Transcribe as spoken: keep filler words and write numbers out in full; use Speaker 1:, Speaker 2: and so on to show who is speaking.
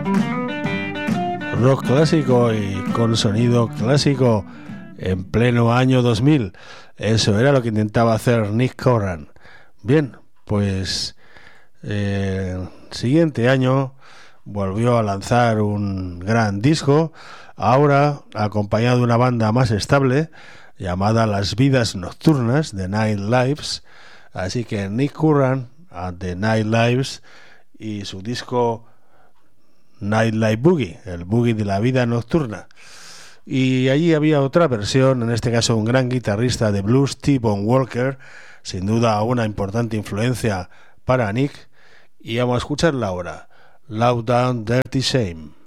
Speaker 1: Rock clásico y con sonido clásico en pleno año dos mil. Eso era lo que intentaba hacer Nick Curran. Bien, pues eh, el siguiente año volvió a lanzar un gran disco, ahora acompañado de una banda más estable llamada Las Vidas Nocturnas, The Night Lives. Así que Nick Curran and The Night Lives y su disco Nightlife Boogie, el boogie de la vida nocturna. Y allí había otra versión, en este caso un gran guitarrista de blues, T-Bone Walker, sin duda una importante influencia para Nick, y vamos a escucharla ahora, Low Down Dirty Shame.